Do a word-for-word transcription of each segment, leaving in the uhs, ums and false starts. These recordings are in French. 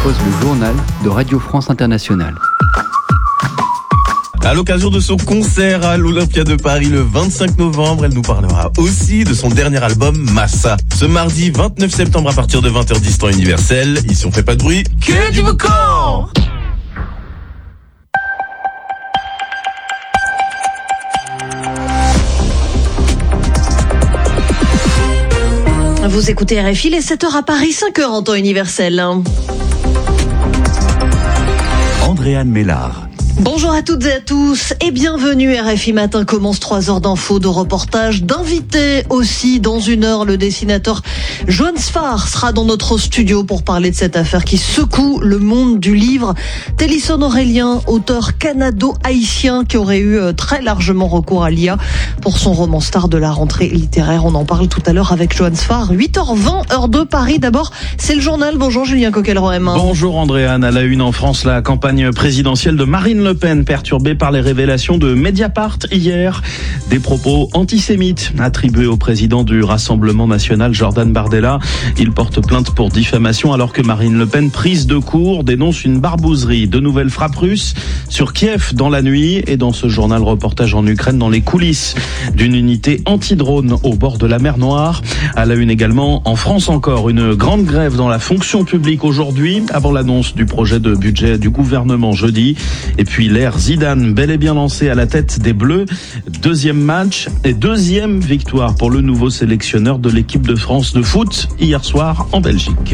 propose le journal de Radio France Internationale. À l'occasion de son concert à l'Olympia de Paris le vingt-cinq novembre, elle nous parlera aussi de son dernier album Massa. Ce mardi vingt-neuf septembre à partir de vingt heures dix temps universel. Ici on fait pas de bruit, que du boucan. Vous écoutez R F I, les sept heures à Paris, cinq heures en temps universel. Andréane Mélard. Bonjour à toutes et à tous et bienvenue. R F I Matin commence trois heures d'infos, de reportages, d'invités aussi. Dans une heure, le dessinateur Johan Sfar sera dans notre studio pour parler de cette affaire qui secoue le monde du livre. Télisson Aurélien, auteur canado-haïtien qui aurait eu très largement recours à l'I A pour son roman star de la rentrée littéraire. On en parle tout à l'heure avec Johan Sfar. huit heures vingt, heure de Paris. D'abord, c'est le journal. Bonjour Julien Coquelroem. Bonjour Andréane. À la une en France, la campagne présidentielle de Marine Le Pen perturbée par les révélations de Mediapart hier. Des propos antisémites attribués au président du Rassemblement national Jordan Bardella. Il porte plainte pour diffamation alors que Marine Le Pen, prise de court, dénonce une barbouzerie. De nouvelles frappes russes sur Kiev dans la nuit et dans ce journal reportage en Ukraine dans les coulisses d'une unité anti-drone au bord de la mer Noire. À la une également en France encore, une grande grève dans la fonction publique aujourd'hui avant l'annonce du projet de budget du gouvernement jeudi. Et puis l'ère Zidane, bel et bien lancé à la tête des Bleus. Deuxième match et deuxième victoire pour le nouveau sélectionneur de l'équipe de France de foot hier soir en Belgique.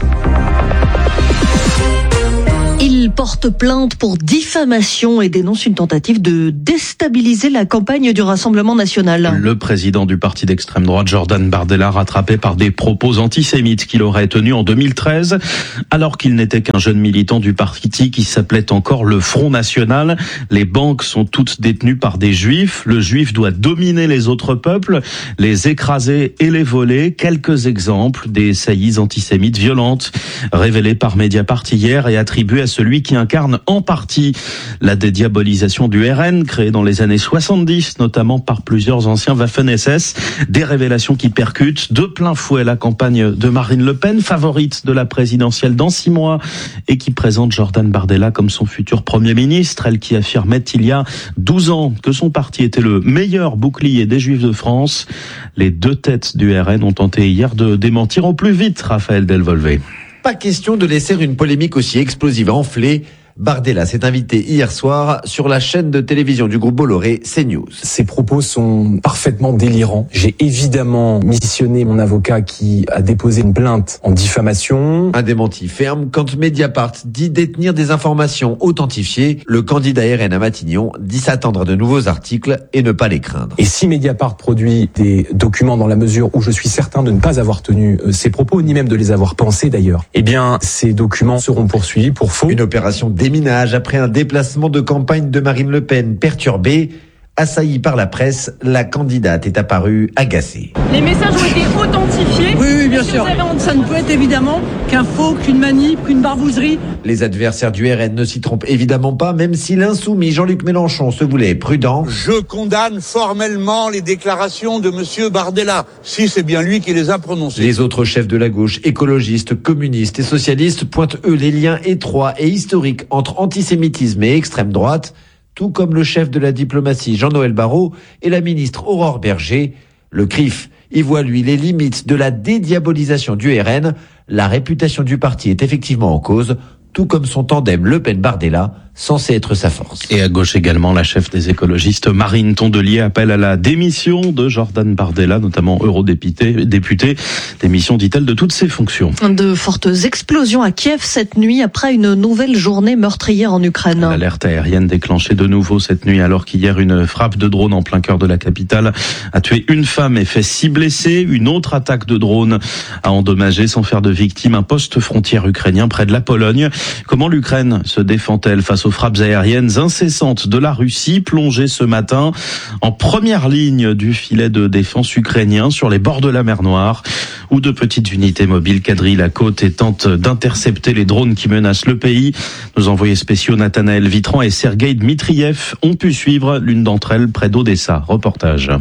Il porte plainte pour diffamation et dénonce une tentative de déstabiliser la campagne du Rassemblement national. Le président du parti d'extrême droite, Jordan Bardella, rattrapé par des propos antisémites qu'il aurait tenus en deux mille treize, alors qu'il n'était qu'un jeune militant du parti qui s'appelait encore le Front National. Les banques sont toutes détenues par des juifs. Le juif doit dominer les autres peuples, les écraser et les voler. Quelques exemples des saillies antisémites violentes révélées par Mediapart hier et attribuées à celui qui incarne en partie la dédiabolisation du R N, créée dans les années soixante-dix, notamment par plusieurs anciens Waffen-S S. Des révélations qui percutent de plein fouet la campagne de Marine Le Pen, favorite de la présidentielle dans six mois, et qui présente Jordan Bardella comme son futur Premier ministre. Elle qui affirmait il y a douze ans que son parti était le meilleur bouclier des Juifs de France. Les deux têtes du R N ont tenté hier de démentir au plus vite Raphaël Delvolvé. Pas question de laisser une polémique aussi explosive enfler. Bardella s'est invité hier soir sur la chaîne de télévision du groupe Bolloré, CNews. Ces propos sont parfaitement délirants. J'ai évidemment missionné mon avocat qui a déposé une plainte en diffamation. Un démenti ferme quand Mediapart dit détenir des informations authentifiées. Le candidat R N à Matignon dit s'attendre à de nouveaux articles et ne pas les craindre. Et si Mediapart produit des documents dans la mesure où je suis certain de ne pas avoir tenu ces propos, ni même de les avoir pensés d'ailleurs, eh bien ces documents seront poursuivis pour faux. Une opération déminage après un déplacement de campagne de Marine Le Pen perturbé. Assaillie par la presse, la candidate est apparue agacée. Les messages ont été authentifiés. Oui, oui, bien sûr. Ça ne peut être évidemment qu'un faux, qu'une manip, qu'une barbouzerie. Les adversaires du R N ne s'y trompent évidemment pas, même si l'insoumis Jean-Luc Mélenchon se voulait prudent. Je condamne formellement les déclarations de monsieur Bardella, si c'est bien lui qui les a prononcées. Les autres chefs de la gauche, écologistes, communistes et socialistes, pointent eux les liens étroits et historiques entre antisémitisme et extrême droite, tout comme le chef de la diplomatie Jean-Noël Barrot et la ministre Aurore Berger. Le C R I F y voit, lui, les limites de la dédiabolisation du R N. La réputation du parti est effectivement en cause, tout comme son tandem Le Pen-Bardella, censé être sa force. Et à gauche également, la chef des écologistes, Marine Tondelier, appelle à la démission de Jordan Bardella, notamment eurodéputé, député. Démission, dit-elle, de toutes ses fonctions. De fortes explosions à Kiev cette nuit après une nouvelle journée meurtrière en Ukraine. L'alerte aérienne déclenchée de nouveau cette nuit alors qu'hier une frappe de drone en plein cœur de la capitale a tué une femme et fait six blessés. Une autre attaque de drone a endommagé sans faire de victimes un poste frontière ukrainien près de la Pologne. Comment l'Ukraine se défend-elle face aux frappes aériennes incessantes de la Russie, plongée ce matin en première ligne du filet de défense ukrainien sur les bords de la mer Noire, où de petites unités mobiles quadrillent la côte et tentent d'intercepter les drones qui menacent le pays. Nos envoyés spéciaux Nathanaël Vitran et Sergueï Dmitriev ont pu suivre l'une d'entre elles près d'Odessa. Reportage.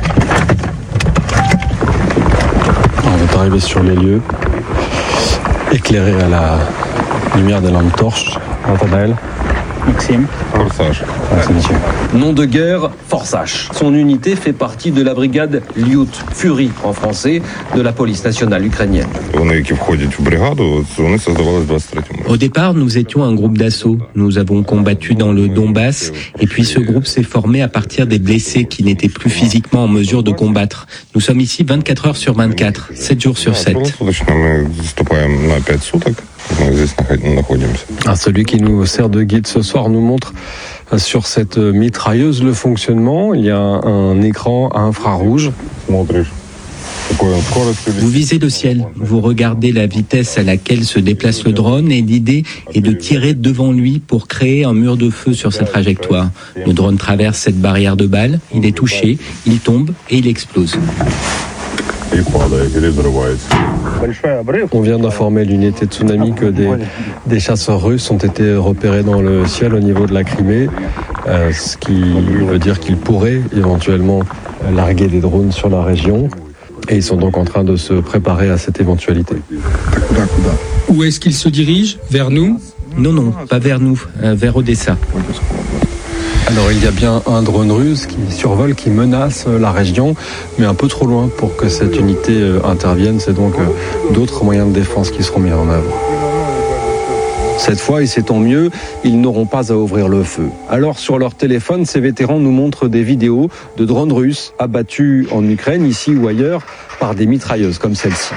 On est arrivé sur les lieux. éclairé à la lumière des lampes torches. Nathanaël. Maxime. Forçage. Merci, monsieur. Nom de guerre, Forçage. Son unité fait partie de la brigade Lyut, Fury en français, de la police nationale ukrainienne. Au départ, nous étions un groupe d'assaut. Nous avons combattu dans le Donbass et puis ce groupe s'est formé à partir des blessés qui n'étaient plus physiquement en mesure de combattre. Nous sommes ici vingt-quatre heures sur vingt-quatre, sept jours sur sept. Ah, celui qui nous sert de guide ce soir nous montre sur cette mitrailleuse le fonctionnement. Il y a un écran à infrarouge. Vous visez le ciel, vous regardez la vitesse à laquelle se déplace le drone et l'idée est de tirer devant lui pour créer un mur de feu sur sa trajectoire. Le drone traverse cette barrière de balles, il est touché, il tombe et il explose. On vient d'informer l'unité Tsunami que des, des chasseurs russes ont été repérés dans le ciel au niveau de la Crimée, euh, ce qui veut dire qu'ils pourraient éventuellement larguer des drones sur la région. Et ils sont donc en train de se préparer à cette éventualité. Où est-ce qu'ils se dirigent ? Vers nous ? Non, non, pas vers nous, euh, vers Odessa. Alors il y a bien un drone russe qui survole, qui menace la région, mais un peu trop loin pour que cette unité intervienne. C'est donc d'autres moyens de défense qui seront mis en œuvre. Cette fois, et c'est tant mieux, ils n'auront pas à ouvrir le feu. Alors sur leur téléphone, ces vétérans nous montrent des vidéos de drones russes abattus en Ukraine, ici ou ailleurs, par des mitrailleuses comme celle-ci.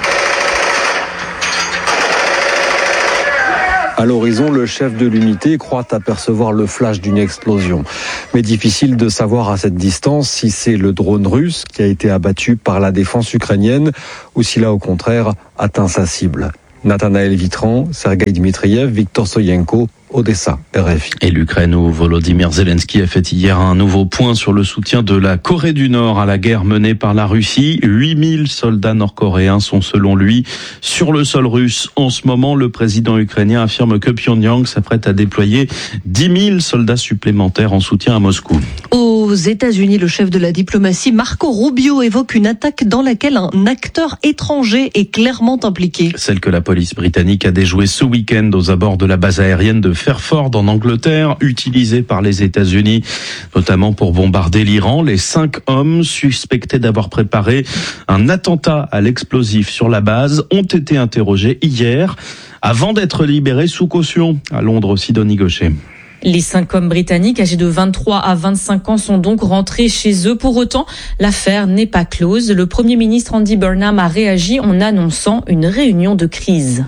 À l'horizon, le chef de l'unité croit apercevoir le flash d'une explosion. Mais difficile de savoir à cette distance si c'est le drone russe qui a été abattu par la défense ukrainienne ou s'il a au contraire atteint sa cible. Nathanaël Vitran, Sergueï Dmitriev, Victor Soyenko, Odessa, R F I. Et l'Ukraine où Volodymyr Zelensky a fait hier un nouveau point sur le soutien de la Corée du Nord à la guerre menée par la Russie. huit mille soldats nord-coréens sont selon lui sur le sol russe. En ce moment, le président ukrainien affirme que Pyongyang s'apprête à déployer dix mille soldats supplémentaires en soutien à Moscou. Aux États-Unis, le chef de la diplomatie, Marco Rubio, évoque une attaque dans laquelle un acteur étranger est clairement impliqué. Celle que la police britannique a déjouée ce week-end aux abords de la base aérienne de Fairford en Angleterre, utilisée par les États-Unis, notamment pour bombarder l'Iran. Les cinq hommes suspectés d'avoir préparé un attentat à l'explosif sur la base ont été interrogés hier avant d'être libérés sous caution. À Londres, Sidonie Gaucher. Les cinq hommes britanniques âgés de vingt-trois à vingt-cinq ans sont donc rentrés chez eux. Pour autant, l'affaire n'est pas close. Le Premier ministre Andy Burnham a réagi en annonçant une réunion de crise.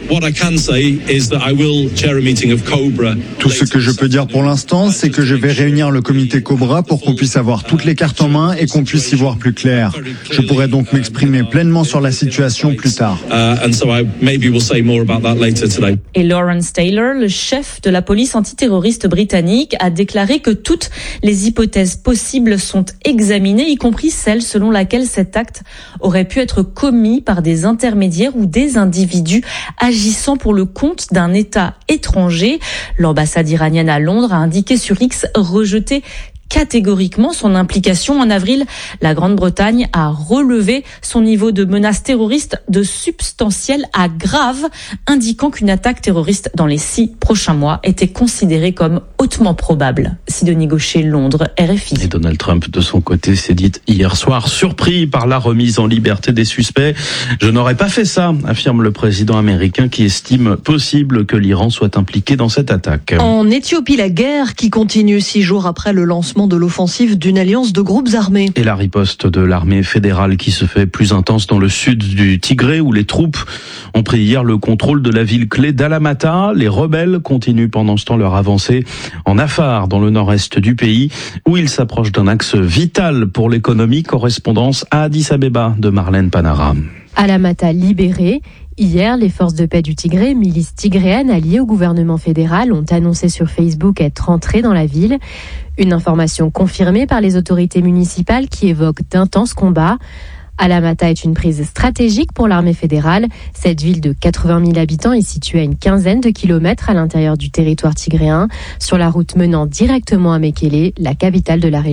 Tout ce que je peux dire pour l'instant, c'est que je vais réunir le comité Cobra pour qu'on puisse avoir toutes les cartes en main et qu'on puisse y voir plus clair. Je pourrai donc m'exprimer pleinement sur la situation plus tard. Et Lawrence Taylor, le chef de la police antiterroriste britannique, britannique a déclaré que toutes les hypothèses possibles sont examinées, y compris celle selon laquelle cet acte aurait pu être commis par des intermédiaires ou des individus agissant pour le compte d'un État étranger. L'ambassade iranienne à Londres a indiqué sur X rejeter catégoriquement son implication. En avril, la Grande-Bretagne a relevé son niveau de menace terroriste de substantiel à grave, indiquant qu'une attaque terroriste dans les six prochains mois était considérée comme hautement probable. Sidonie Gaucher, Londres, R F I. Et Donald Trump, de son côté, s'est dit hier soir surpris par la remise en liberté des suspects. Je n'aurais pas fait ça, affirme le président américain qui estime possible que l'Iran soit impliqué dans cette attaque. En Éthiopie, la guerre qui continue six jours après le lancement de l'offensive d'une alliance de groupes armés. Et la riposte de l'armée fédérale qui se fait plus intense dans le sud du Tigré où les troupes ont pris hier le contrôle de la ville clé d'Alamata. Les rebelles continuent pendant ce temps leur avancée en Afar dans le nord-est du pays où ils s'approchent d'un axe vital pour l'économie. Correspondance à Addis Abeba de Marlène Panara. Alamata libérée. Hier, les forces de paix du Tigré, milices tigréennes alliées au gouvernement fédéral, ont annoncé sur Facebook être rentrées dans la ville. Une information confirmée par les autorités municipales qui évoquent d'intenses combats. Alamata est une prise stratégique pour l'armée fédérale. Cette ville de quatre-vingt mille habitants est située à une quinzaine de kilomètres à l'intérieur du territoire tigréen, sur la route menant directement à Mekele, la capitale de la région.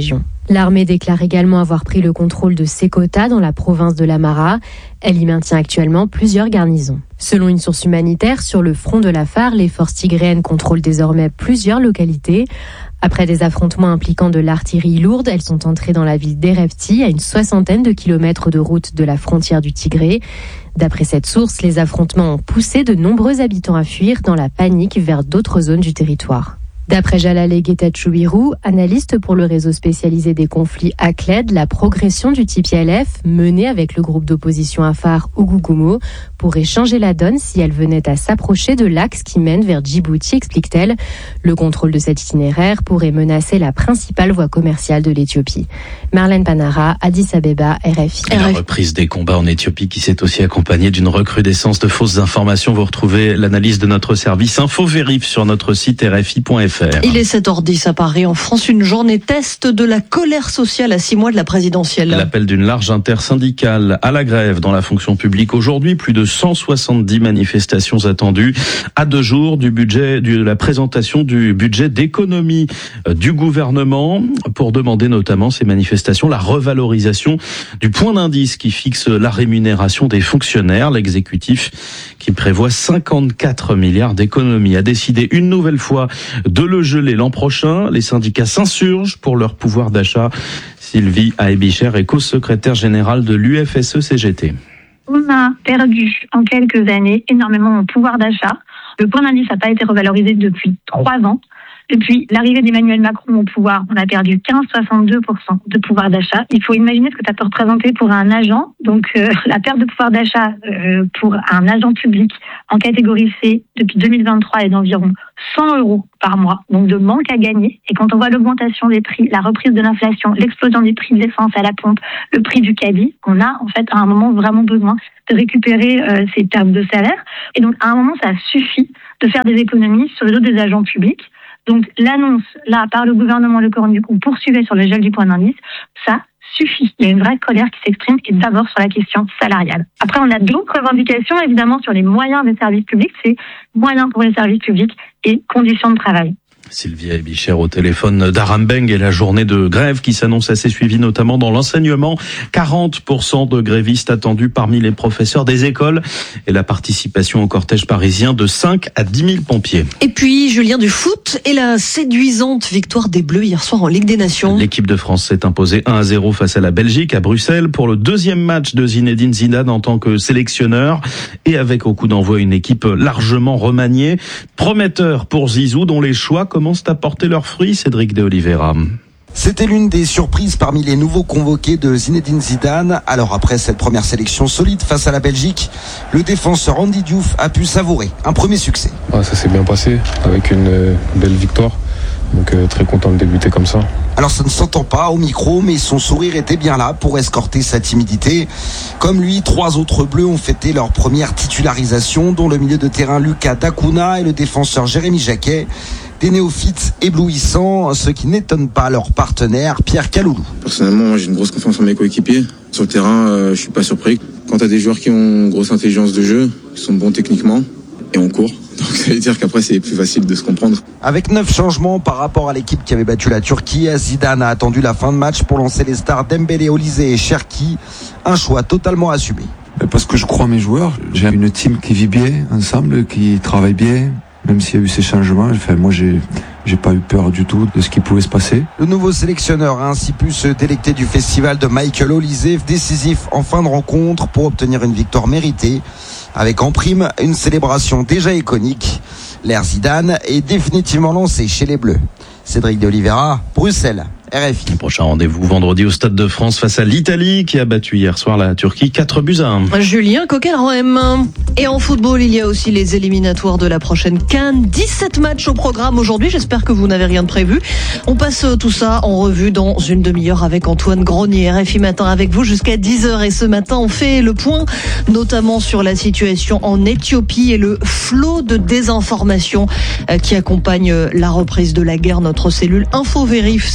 L'armée déclare également avoir pris le contrôle de Sekota dans la province de l'Amara. Elle y maintient actuellement plusieurs garnisons. Selon une source humanitaire, sur le front de l'Afar, les forces tigréennes contrôlent désormais plusieurs localités. Après des affrontements impliquant de l'artillerie lourde, elles sont entrées dans la ville d'Erefti, à une soixantaine de kilomètres de route de la frontière du Tigré. D'après cette source, les affrontements ont poussé de nombreux habitants à fuir dans la panique vers d'autres zones du territoire. D'après Jalale Getachew, analyste pour le réseau spécialisé des conflits A C L E D, la progression du T P L F, menée avec le groupe d'opposition Afar Ougougoumo, pourrait changer la donne si elle venait à s'approcher de l'axe qui mène vers Djibouti, explique-t-elle. Le contrôle de cet itinéraire pourrait menacer la principale voie commerciale de l'Éthiopie. Marlène Panara, Addis Abeba, R F I. Et la reprise des combats en Éthiopie qui s'est aussi accompagnée d'une recrudescence de fausses informations. Vous retrouvez l'analyse de notre service Info Vérif sur notre site R F I point F R. Il est sept heures dix à Paris. En France, une journée test de la colère sociale à six mois de la présidentielle. L'appel d'une large intersyndicale à la grève dans la fonction publique aujourd'hui. Plus de cent soixante-dix manifestations attendues à deux jours du budget, de la présentation du budget d'économie du gouvernement pour demander notamment ces manifestations la revalorisation du point d'indice qui fixe la rémunération des fonctionnaires. L'exécutif qui prévoit cinquante-quatre milliards d'économies a décidé une nouvelle fois de le geler l'an prochain. Les syndicats s'insurgent pour leur pouvoir d'achat. Sylvie Aebicher est co-secrétaire générale de l'U F S E C G T. On a perdu en quelques années énormément en pouvoir d'achat. Le point d'indice n'a pas été revalorisé depuis trois ans. Depuis l'arrivée d'Emmanuel Macron au pouvoir, on a perdu quinze virgule soixante-deux pour cent de pouvoir d'achat. Il faut imaginer ce que ça peut représenter pour un agent. Donc euh, la perte de pouvoir d'achat euh, pour un agent public en catégorie C depuis deux mille vingt-trois est d'environ cent euros par mois, donc de manque à gagner. Et quand on voit l'augmentation des prix, la reprise de l'inflation, l'explosion des prix de l'essence à la pompe, le prix du caddie, on a en fait à un moment vraiment besoin de récupérer euh, ces pertes de salaire. Et donc à un moment, ça suffit de faire des économies sur le dos des agents publics. Donc l'annonce, là, par le gouvernement, le Coran du coup, poursuivait sur le gel du point d'indice, ça suffit. Il y a une vraie colère qui s'exprime, et d'abord sur la question salariale. Après, on a d'autres revendications, évidemment, sur les moyens des services publics. C'est moyens pour les services publics et conditions de travail. Sylvie Aebicher au téléphone d'Arambeng et la journée de grève qui s'annonce assez suivie notamment dans l'enseignement. quarante pour cent de grévistes attendus parmi les professeurs des écoles et la participation au cortège parisien de cinq à dix mille pompiers. Et puis Julien, du foot et la séduisante victoire des Bleus hier soir en Ligue des Nations. L'équipe de France s'est imposée un à zéro face à la Belgique à Bruxelles pour le deuxième match de Zinedine Zidane en tant que sélectionneur et avec au coup d'envoi une équipe largement remaniée. Prometteur pour Zizou dont les choix commencent à porter leurs fruits, Cédric de Oliveira. C'était l'une des surprises parmi les nouveaux convoqués de Zinedine Zidane. Alors après cette première sélection solide face à la Belgique, le défenseur Andy Diouf a pu savourer un premier succès. Ah, ça s'est bien passé avec une euh, belle victoire. Donc euh, très content de débuter comme ça. Alors ça ne s'entend pas au micro, mais son sourire était bien là pour escorter sa timidité. Comme lui, trois autres Bleus ont fêté leur première titularisation, dont le milieu de terrain Lucas Dacuna et le défenseur Jérémy Jacquet. Des néophytes éblouissants, ce qui n'étonne pas leur partenaire Pierre Kaloulou. Personnellement, moi, j'ai une grosse confiance en mes coéquipiers. Sur le terrain, euh, je suis pas surpris. Quand tu as des joueurs qui ont une grosse intelligence de jeu, qui sont bons techniquement, et on court. Donc ça veut dire qu'après c'est plus facile de se comprendre. Avec neuf changements par rapport à l'équipe qui avait battu la Turquie, Zidane a attendu la fin de match pour lancer les stars Dembélé, Olysée et Cherki. Un choix totalement assumé. Parce que je crois en mes joueurs. J'ai une team qui vit bien ensemble, qui travaille bien. Même s'il y a eu ces changements, enfin, moi j'ai, j'ai pas eu peur du tout de ce qui pouvait se passer. Le nouveau sélectionneur a ainsi pu se délecter du festival de Michael Olysée, décisif en fin de rencontre pour obtenir une victoire méritée. Avec en prime une célébration déjà iconique. L'ère Zidane est définitivement lancée chez les Bleus. Cédric de Oliveira, Bruxelles. R F I. Prochain rendez-vous vendredi au Stade de France face à l'Italie qui a battu hier soir la Turquie quatre buts à un. Julien Coquelin. Et en football, il y a aussi les éliminatoires de la prochaine CAN. dix-sept matchs au programme aujourd'hui. J'espère que vous n'avez rien de prévu. On passe tout ça en revue dans une demi-heure avec Antoine Grenier. R F I Matin avec vous jusqu'à dix heures. Et ce matin, on fait le point notamment sur la situation en Éthiopie et le flot de désinformation qui accompagne la reprise de la guerre. Notre cellule Info Vérif s'est penchée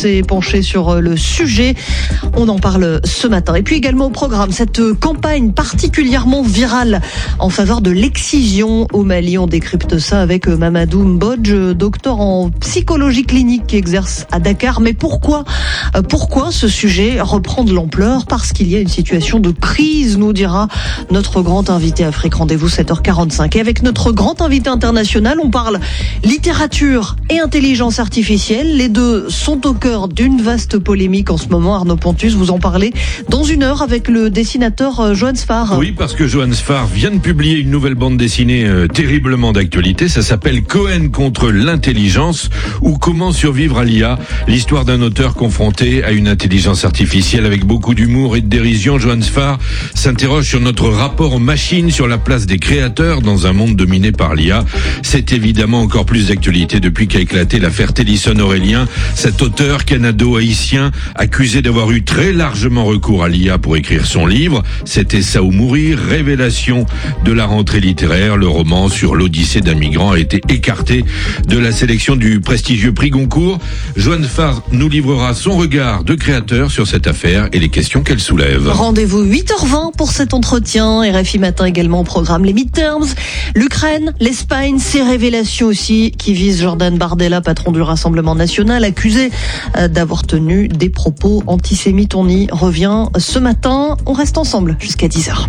pencher sur le sujet. On en parle ce matin. Et puis également au programme, cette campagne particulièrement virale en faveur de l'excision au Mali. On décrypte ça avec Mamadou Mbodj, docteur en psychologie clinique qui exerce à Dakar. Mais pourquoi, pourquoi ce sujet reprend de l'ampleur? Parce qu'il y a une situation de crise, nous dira notre grand invité Afrique Rendez-vous sept heures quarante-cinq. Et avec notre grand invité international, on parle littérature et intelligence artificielle. Les deux sont au cœur d'une vaste polémique en ce moment. Arnaud Pontus, vous en parlez dans une heure avec le dessinateur Johan Sfar. Oui, parce que Johan Sfar vient de publier une nouvelle bande dessinée euh, terriblement d'actualité. Ça s'appelle Cohen contre l'intelligence ou comment survivre à l'I A. L'histoire d'un auteur confronté à une intelligence artificielle avec beaucoup d'humour et de dérision. Johan Sfar s'interroge sur notre rapport aux machines, sur la place des créateurs dans un monde dominé par l'I A. C'est évidemment encore plus d'actualité depuis qu'a éclaté l'affaire Tennyson-Aurélien, cet auteur canado-haïtien accusé d'avoir eu très largement recours à l'I A pour écrire son livre. C'était ça ou mourir, révélation de la rentrée littéraire. Le roman sur l'Odyssée d'un migrant a été écarté de la sélection du prestigieux prix Goncourt. Johan Sfar nous livrera son regard de créateur sur cette affaire et les questions qu'elle soulève. Rendez-vous huit heures vingt pour cet entretien. R F I Matin également au programme les midterms, l'Ukraine, l'Espagne, ces révélations aussi qui visent Jordan Bardella, patron du Rassemblement national, accusé d'avoir tenu des propos antisémites. On y revient ce matin. On reste ensemble jusqu'à dix heures.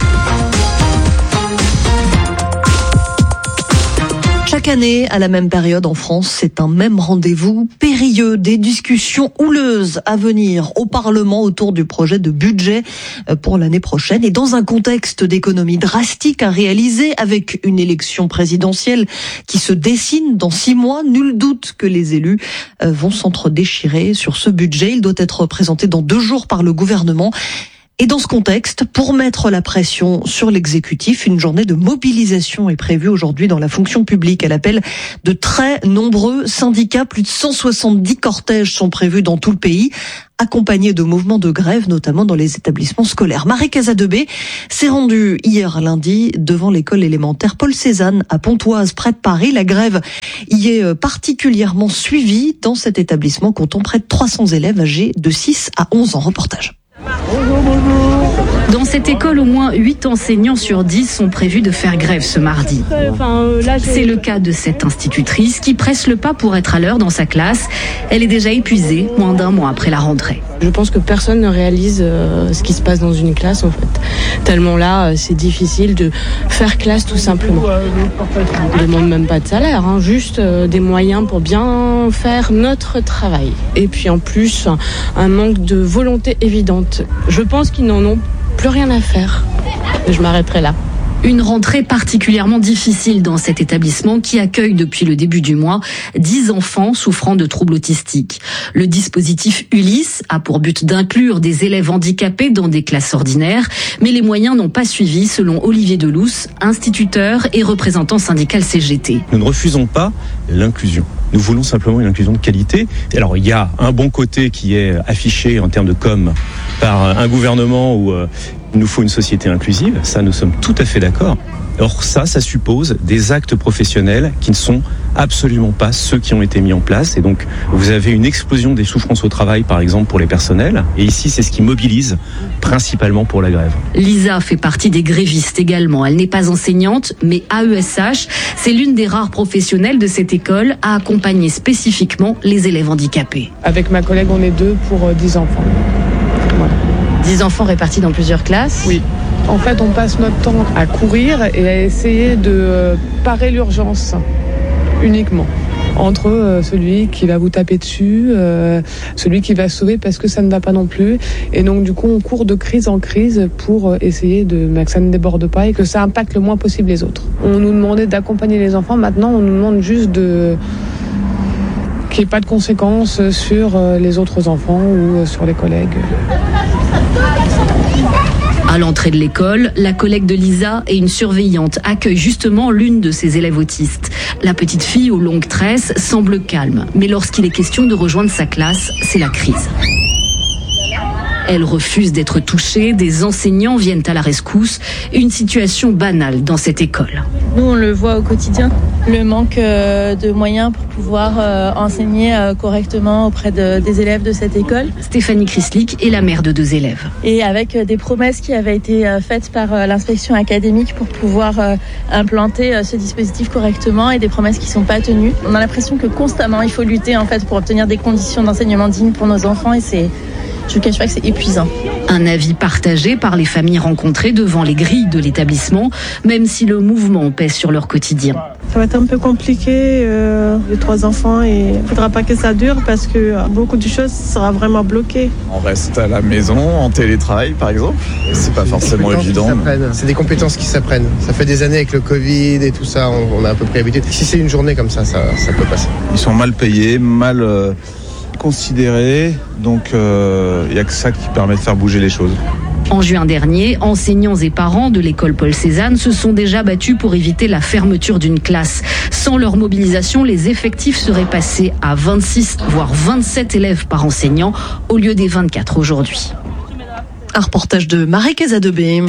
Chaque année, à la même période en France, c'est un même rendez-vous périlleux, des discussions houleuses à venir au Parlement autour du projet de budget pour l'année prochaine. Et dans un contexte d'économie drastique à réaliser, avec une élection présidentielle qui se dessine dans six mois, nul doute que les élus vont s'entre-déchirer sur ce budget. Il doit être présenté dans deux jours par le gouvernement. Et dans ce contexte, pour mettre la pression sur l'exécutif, une journée de mobilisation est prévue aujourd'hui dans la fonction publique. À l'appel de très nombreux syndicats, plus de cent soixante-dix cortèges sont prévus dans tout le pays, accompagnés de mouvements de grève, notamment dans les établissements scolaires. Marie Casadebé s'est rendue hier lundi devant l'école élémentaire Paul Cézanne à Pontoise, près de Paris. La grève y est particulièrement suivie dans cet établissement, comptant près de trois cents élèves âgés de six à onze ans. Reportage. Dans cette école, au moins huit enseignants sur dix sont prévus de faire grève ce mardi. C'est le cas de cette institutrice qui presse le pas pour être à l'heure dans sa classe. Elle est déjà épuisée, moins d'un mois après la rentrée. Je pense que personne ne réalise euh, ce qui se passe dans une classe en fait. Tellement là, euh, c'est difficile de faire classe tout simplement. On ne demande même pas de salaire, hein, juste euh, des moyens pour bien faire notre travail. Et puis en plus, un manque de volonté évidente. Je pense qu'ils n'en ont plus rien à faire. Je m'arrêterai là. Une rentrée particulièrement difficile dans cet établissement qui accueille depuis le début du mois dix enfants souffrant de troubles autistiques. Le dispositif Ulysse a pour but d'inclure des élèves handicapés dans des classes ordinaires, mais les moyens n'ont pas suivi selon Olivier Delousse, instituteur et représentant syndical C G T. Nous ne refusons pas l'inclusion. Nous voulons simplement une inclusion de qualité. Alors il y a un bon côté qui est affiché en termes de com par un gouvernement où euh, il nous faut une société inclusive. Ça, nous sommes tout à fait d'accord. Or ça, ça suppose des actes professionnels qui ne sont absolument pas ceux qui ont été mis en place. Et donc, vous avez une explosion des souffrances au travail, par exemple, pour les personnels. Et ici, c'est ce qui mobilise principalement pour la grève. Lisa fait partie des grévistes également. Elle n'est pas enseignante, mais A E S H, c'est l'une des rares professionnelles de cette école à accompagner spécifiquement les élèves handicapés. Avec ma collègue, on est deux pour dix enfants. Voilà. dix enfants répartis dans plusieurs classes ? Oui. En fait, on passe notre temps à courir et à essayer de parer l'urgence uniquement. Entre euh, celui qui va vous taper dessus, euh, celui qui va sauver parce que ça ne va pas non plus. Et donc, du coup, on court de crise en crise pour essayer de, bah, que ça ne déborde pas et que ça impacte le moins possible les autres. On nous demandait d'accompagner les enfants. Maintenant, on nous demande juste de... qu'il n'y ait pas de conséquences sur les autres enfants ou sur les collègues. À l'entrée de l'école, la collègue de Lisa et une surveillante accueillent justement l'une de ses élèves autistes. La petite fille aux longues tresses semble calme, mais lorsqu'il est question de rejoindre sa classe, c'est la crise. Elle refuse d'être touchée, des enseignants viennent à la rescousse, une situation banale dans cette école. Nous, on le voit au quotidien. le manque euh, de moyens pour pouvoir euh, enseigner euh, correctement auprès de, des élèves de cette école. Stéphanie Chryslick est la mère de deux élèves. Et avec euh, des promesses qui avaient été euh, faites par euh, l'inspection académique pour pouvoir euh, implanter euh, ce dispositif correctement et des promesses qui ne sont pas tenues. On a l'impression que constamment il faut lutter en fait pour obtenir des conditions d'enseignement dignes pour nos enfants et c'est, je ne cache pas que c'est épuisant. Un avis partagé par les familles rencontrées devant les grilles de l'établissement, même si le mouvement pèse sur leur quotidien. Ça va être un peu compliqué, euh, les trois enfants, et il ne faudra pas que ça dure parce que euh, beaucoup de choses sera vraiment bloqué. On reste à la maison, en télétravail par exemple, c'est pas forcément évident. C'est des compétences qui s'apprennent. Ça fait des années avec le Covid et tout ça, on, on a à peu près habitué. Si c'est une journée comme ça, ça, ça peut passer. Ils sont mal payés, mal euh, considérés, donc il euh, n'y a que ça qui permet de faire bouger les choses. En juin dernier, enseignants et parents de l'école Paul Cézanne se sont déjà battus pour éviter la fermeture d'une classe. Sans leur mobilisation, les effectifs seraient passés à vingt-six, voire vingt-sept élèves par enseignant, au lieu des vingt-quatre aujourd'hui. Un reportage de Marie Casadebé.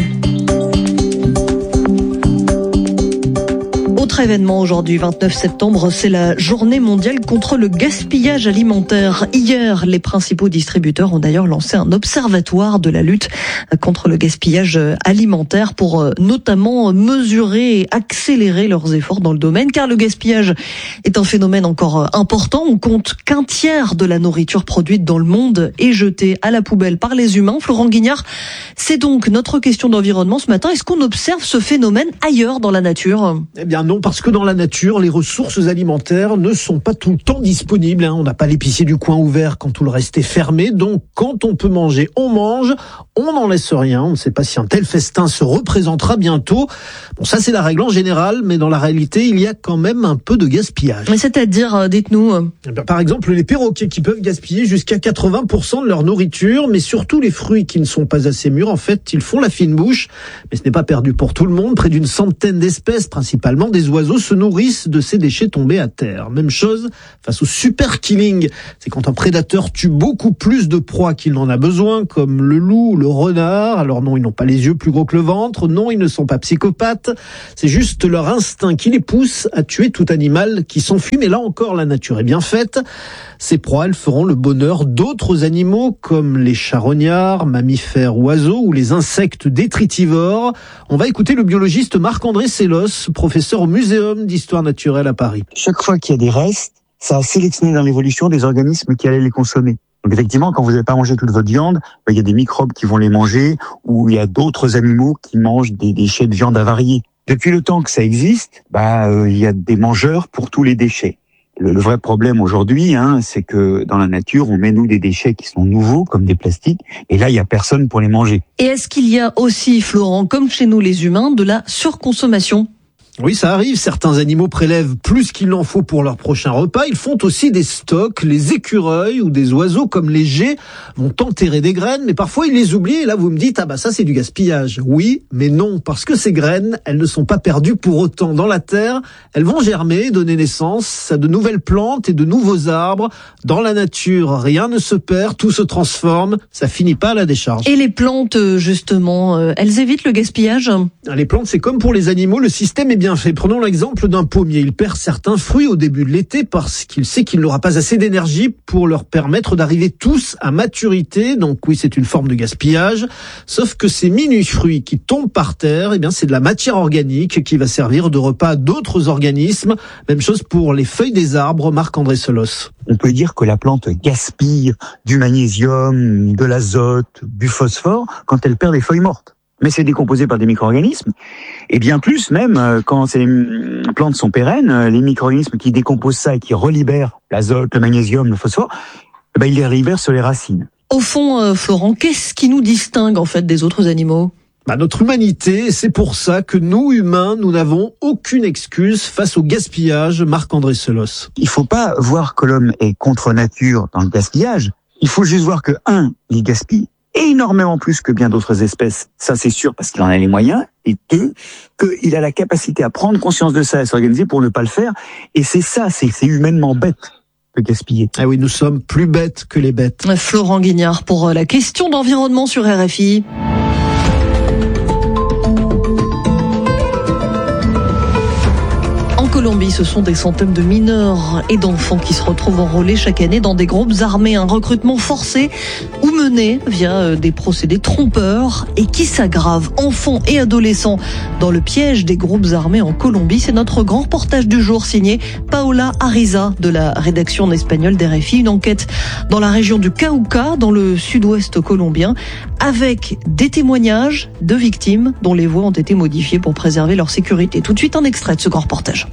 Autre événement aujourd'hui, vingt-neuf septembre, c'est la journée mondiale contre le gaspillage alimentaire. Hier, les principaux distributeurs ont d'ailleurs lancé un observatoire de la lutte contre le gaspillage alimentaire pour notamment mesurer et accélérer leurs efforts dans le domaine, car le gaspillage est un phénomène encore important. On compte qu'un tiers de la nourriture produite dans le monde est jetée à la poubelle par les humains. Florent Guignard, c'est donc notre question d'environnement ce matin. Est-ce qu'on observe ce phénomène ailleurs dans la nature ? Eh bien non, parce que dans la nature, les ressources alimentaires ne sont pas tout le temps disponibles. Hein. On n'a pas l'épicier du coin ouvert quand tout le reste est fermé. Donc quand on peut manger, on mange. On n'en laisse rien. On ne sait pas si un tel festin se représentera bientôt. Bon, ça c'est la règle en général, mais dans la réalité, il y a quand même un peu de gaspillage. Mais c'est-à-dire, dites-nous. Eh bien, par exemple, les perroquets qui peuvent gaspiller jusqu'à quatre-vingts pour cent de leur nourriture, mais surtout les fruits qui ne sont pas assez mûrs. En fait, ils font la fine bouche. Mais ce n'est pas perdu pour tout le monde. Près d'une centaine d'espèces, principalement des oiseaux, se nourrissent de ces déchets tombés à terre. Même chose face au super killing. C'est quand un prédateur tue beaucoup plus de proies qu'il n'en a besoin, comme le loup, le renard. Alors non, ils n'ont pas les yeux plus gros que le ventre. Non, ils ne sont pas psychopathes. C'est juste leur instinct qui les pousse à tuer tout animal qui s'enfuit. Mais là encore, la nature est bien faite. Ces proies, elles feront le bonheur d'autres animaux comme les charognards, mammifères, oiseaux ou les insectes détritivores. On va écouter le biologiste Marc-André Sellos, professeur au Muséum d'histoire naturelle à Paris. Chaque fois qu'il y a des restes, ça a sélectionné dans l'évolution des organismes qui allaient les consommer. Donc effectivement, quand vous n'avez pas mangé toute votre viande, bah, il y a des microbes qui vont les manger, ou il y a d'autres animaux qui mangent des déchets de viande avariés. Depuis le temps que ça existe, bah euh, il y a des mangeurs pour tous les déchets. Le, le vrai problème aujourd'hui, hein, c'est que dans la nature, on met nous des déchets qui sont nouveaux, comme des plastiques, et là, il y a personne pour les manger. Et est-ce qu'il y a aussi, Florent, comme chez nous les humains, de la surconsommation ? Oui, ça arrive. Certains animaux prélèvent plus qu'il n'en faut pour leur prochain repas. Ils font aussi des stocks. Les écureuils ou des oiseaux comme les geais vont enterrer des graines, mais parfois ils les oublient. Et là, vous me dites, ah bah ça c'est du gaspillage. Oui, mais non, parce que ces graines, elles ne sont pas perdues pour autant dans la terre. Elles vont germer, donner naissance à de nouvelles plantes et de nouveaux arbres. Dans la nature, rien ne se perd, tout se transforme. Ça finit pas à la décharge. Et les plantes, justement, elles évitent le gaspillage ? Les plantes, c'est comme pour les animaux, le système est bien fait. Prenons l'exemple d'un pommier. Il perd certains fruits au début de l'été parce qu'il sait qu'il n'aura pas assez d'énergie pour leur permettre d'arriver tous à maturité. Donc oui, c'est une forme de gaspillage. Sauf que ces mini-fruits qui tombent par terre, eh bien, c'est de la matière organique qui va servir de repas à d'autres organismes. Même chose pour les feuilles des arbres, Marc-André Sellos. On peut dire que la plante gaspille du magnésium, de l'azote, du phosphore quand elle perd des feuilles mortes. Mais c'est décomposé par des micro-organismes. Et bien plus, même, quand ces plantes sont pérennes, les micro-organismes qui décomposent ça et qui relibèrent l'azote, le magnésium, le phosphore, eh ben, ils les relibèrent sur les racines. Au fond, euh, Florent, qu'est-ce qui nous distingue, en fait, des autres animaux ? Bah, notre humanité, c'est pour ça que nous, humains, nous n'avons aucune excuse face au gaspillage, Marc-André Sellos. Il faut pas voir que l'homme est contre nature dans le gaspillage. Il faut juste voir que, un, il gaspille énormément plus que bien d'autres espèces, ça c'est sûr parce qu'il en a les moyens, et deux, qu'il a la capacité à prendre conscience de ça, à s'organiser pour ne pas le faire, et c'est ça, c'est, c'est humainement bête de gaspiller. Ah oui, nous sommes plus bêtes que les bêtes. Florent Guignard pour la question d'environnement sur R F I. En Colombie, ce sont des centaines de mineurs et d'enfants qui se retrouvent enrôlés chaque année dans des groupes armés. Un recrutement forcé ou mené via des procédés trompeurs et qui s'aggrave. Enfants et adolescents dans le piège des groupes armés en Colombie. C'est notre grand reportage du jour signé Paola Ariza de la rédaction en espagnol d'R F I. Une enquête dans la région du Cauca, dans le sud-ouest colombien, avec des témoignages de victimes dont les voix ont été modifiées pour préserver leur sécurité. Tout de suite, un extrait de ce grand reportage.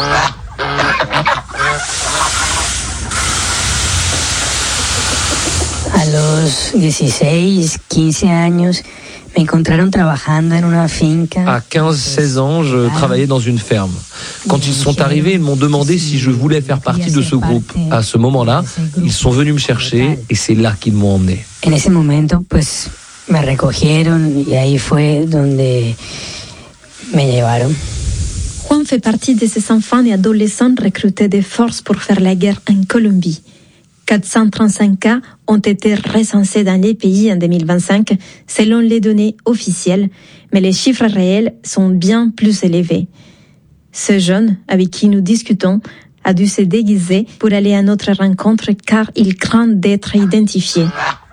A los dieciséis, quince años, me encontraron trabajando en una finca. À quinze seize ans, je travaillais dans une ferme. Quand ils sont arrivés, ils m'ont demandé si je voulais faire partie de ce groupe. À ce moment-là, ils sont venus me chercher et c'est là qu'ils m'ont emmené. En ese momento, pues, me recogieron y ahí fue donde me llevaron. Juan fait partie de ces enfants et adolescents recrutés de force pour faire la guerre en Colombie. quatre cent trente-cinq cas ont été recensés dans les pays en deux mille vingt-cinq, selon les données officielles, mais les chiffres réels sont bien plus élevés. Ce jeune, avec qui nous discutons, a dû se déguiser pour aller à notre rencontre car il craint d'être identifié.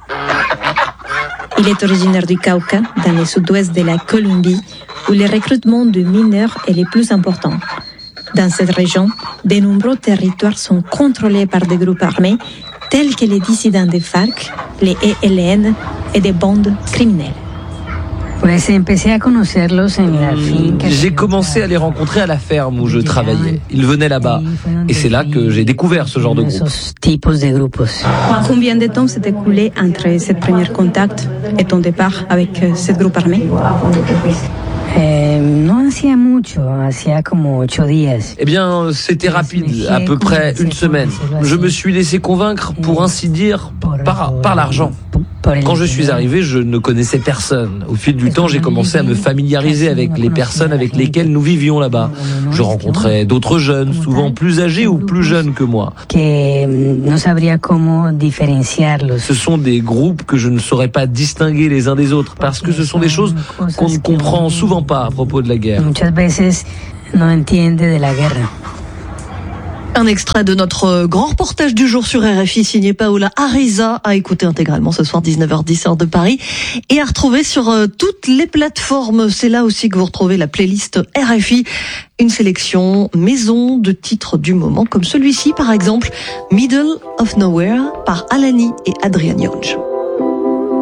Il est originaire du Cauca, dans le sud-ouest de la Colombie, où le recrutement de mineurs est le plus important. Dans cette région, de nombreux territoires sont contrôlés par des groupes armés, tels que les dissidents des FARC, les E L N et des bandes criminelles. J'ai commencé à les rencontrer à la ferme où je travaillais. Ils venaient là-bas. Et c'est là que j'ai découvert ce genre de groupe. Combien de temps s'est écoulé entre ce premier contact et ton départ avec ce groupe armé? Eh, no hacía mucho, hacía como ocho días. Eh bien, c'était rapide, à peu près une semaine. Je me suis laissé convaincre, pour ainsi dire, par, par l'argent. Quand je suis arrivé, je ne connaissais personne. Au fil du temps, j'ai commencé à me familiariser avec les personnes avec lesquelles nous vivions là-bas. Je rencontrais d'autres jeunes, souvent plus âgés ou plus jeunes que moi. Ce sont des groupes que je ne saurais pas distinguer les uns des autres, parce que ce sont des choses qu'on ne comprend souvent pas à propos de la guerre. Un extrait de notre grand reportage du jour sur R F I signé Paola Ariza, à écouter intégralement ce soir dix-neuf heures dix heure de Paris et à retrouver sur toutes les plateformes. C'est là aussi que vous retrouvez la playlist R F I, une sélection maison de titres du moment comme celui-ci par exemple, Middle of Nowhere par Alani et Adrian Young.